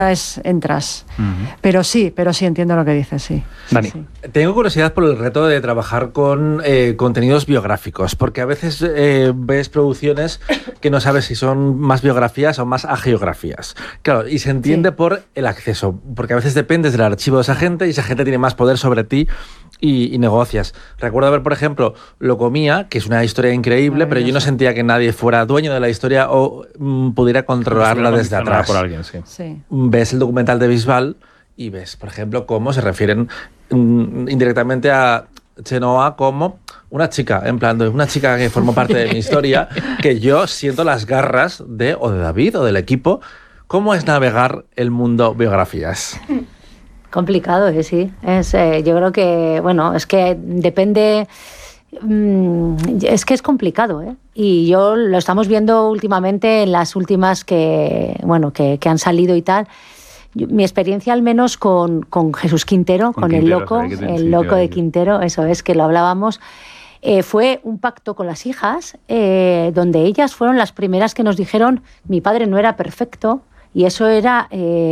entras. Pero sí entiendo lo que dices, sí. Dani. Sí. Tengo curiosidad por el reto de trabajar con contenidos biográficos, porque a veces ves producciones que no sabes si son más biografías o más agiografías. Claro, y se entiende por el acceso, porque a veces dependes del archivo de esa gente y esa gente tiene más poder sobre ti y negocias. Recuerdo ver, por ejemplo, Lo Comía, que es una historia increíble, pero yo no sentía que nadie fuera dueño de la historia o pudiera controlarla desde atrás. Por alguien, sí. Ves el documental de Bisbal y ves, por ejemplo, cómo se refieren indirectamente a Chenoa como una chica, en plan, una chica que formó parte de mi historia, que yo siento las garras de David o del equipo. ¿Cómo es navegar el mundo biografías? Complicado, sí. Yo creo que, bueno, es que depende... Es que es complicado, ¿eh? Y yo lo estamos viendo últimamente en las últimas que han salido y tal. Mi experiencia al menos con Jesús Quintero, con el loco de Quintero, eso es, que lo hablábamos, fue un pacto con las hijas, donde ellas fueron las primeras que nos dijeron: mi padre no era perfecto, y eso era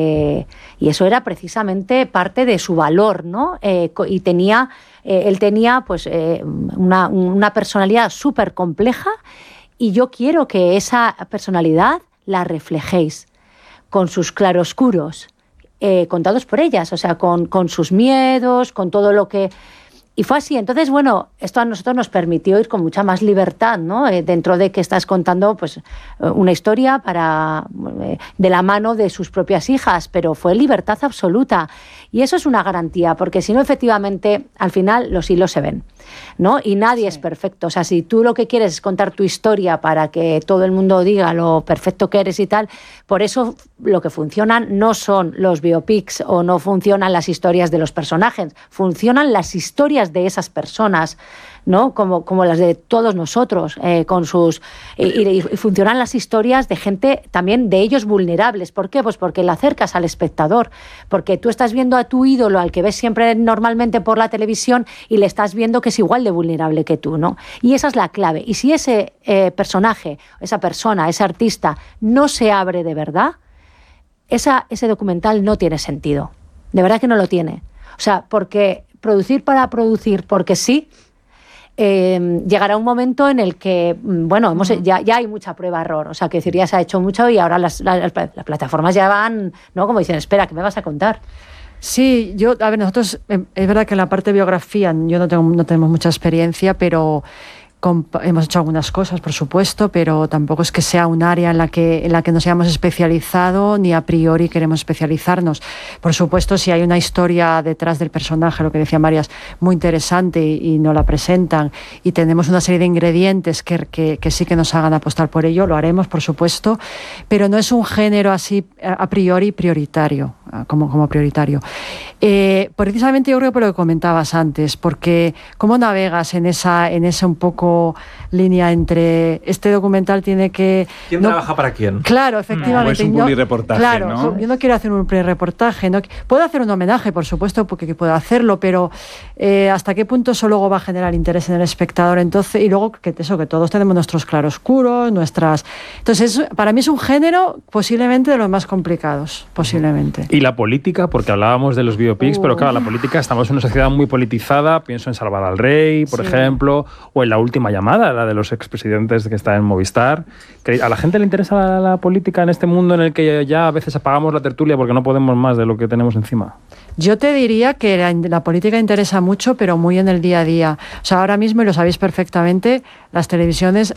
precisamente parte de su valor, ¿no? Y él tenía pues una personalidad súper compleja, y yo quiero que esa personalidad la reflejéis con sus claroscuros, contados por ellas, o sea, con sus miedos, con todo lo que... Y fue así. Entonces, bueno, esto a nosotros nos permitió ir con mucha más libertad, ¿no? Dentro de que estás contando pues una historia de la mano de sus propias hijas, pero fue libertad absoluta. Y eso es una garantía, porque si no, efectivamente, al final los hilos se ven, ¿no? Y nadie es perfecto. O sea, si tú lo que quieres es contar tu historia para que todo el mundo diga lo perfecto que eres y tal, por eso lo que funcionan no son los biopics o no funcionan las historias de los personajes, funcionan las historias de esas personas, ¿no? Como las de todos nosotros, y funcionan las historias de gente también, de ellos vulnerables. ¿Por qué? Pues porque le acercas al espectador, porque tú estás viendo a tu ídolo, al que ves siempre normalmente por la televisión, y le estás viendo que es igual de vulnerable que tú, ¿no? Y esa es la clave. Y si ese personaje, esa persona, ese artista no se abre de verdad, ese documental no tiene sentido. De verdad que no lo tiene. O sea, porque producir para producir, porque sí, llegará un momento en el que, bueno, ya hay mucha prueba-error. O sea, que decir, ya se ha hecho mucho y ahora las plataformas ya van, ¿no? Como dicen, espera, ¿qué me vas a contar? Sí, nosotros, es verdad que en la parte de biografía no tenemos mucha experiencia, pero hemos hecho algunas cosas, por supuesto, pero tampoco es que sea un área en la que nos hayamos especializado, ni a priori queremos especializarnos. Por supuesto, si hay una historia detrás del personaje, lo que decía Marias, muy interesante y nos la presentan, y tenemos una serie de ingredientes que sí que nos hagan apostar por ello, lo haremos, por supuesto, pero no es un género así a priori prioritario, como prioritario. Precisamente yo creo por lo que comentabas antes, porque cómo navegas en esa un poco línea entre este documental tiene que... ¿Quién trabaja para quién? Claro, efectivamente. Es un publireportaje, claro, ¿no? Yo no quiero hacer un publireportaje. Puedo hacer un homenaje, por supuesto, porque puedo hacerlo, pero ¿hasta qué punto eso luego va a generar interés en el espectador? Entonces, y luego que todos tenemos nuestros claroscuros, Entonces, para mí es un género posiblemente de los más complicados, posiblemente. Y la política, porque hablábamos de los biopics, pero claro, la política, estamos en una sociedad muy politizada, pienso en Salvar al Rey, por ejemplo, o en La Última Llamada, la de los expresidentes que está en Movistar. ¿A la gente le interesa la política en este mundo en el que ya a veces apagamos la tertulia porque no podemos más de lo que tenemos encima? Yo te diría que la política interesa mucho, pero muy en el día a día. O sea, ahora mismo, y lo sabéis perfectamente, las televisiones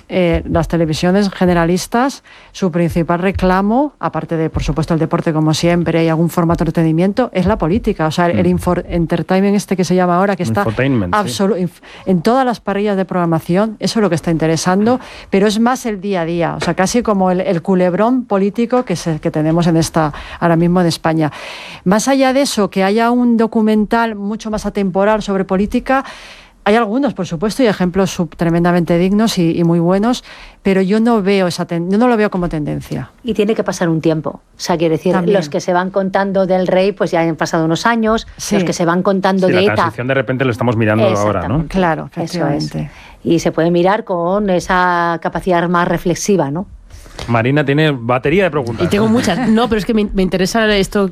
generalistas, su principal reclamo, aparte de, por supuesto, el deporte como siempre y algún formato de entretenimiento, es la política. O sea, el entertainment que se llama ahora, que está en todas las parrillas de programación, eso es lo que está interesando, pero es más el día a día. O sea, casi como el culebrón político que tenemos ahora mismo en España. Más allá de eso, que haya un documental mucho más atemporal sobre política, hay algunos, por supuesto, y ejemplos tremendamente dignos y muy buenos, pero yo no lo veo como tendencia. Y tiene que pasar un tiempo. O sea, quiere decir, también. Los que se van contando del rey, pues ya han pasado unos años, los que se van contando de ETA... la transición de repente lo estamos mirando ahora, ¿no? Claro, efectivamente. Eso es. Y se puede mirar con esa capacidad más reflexiva, ¿no? Marina tiene batería de preguntas. Y tengo muchas. No, pero es que me interesa esto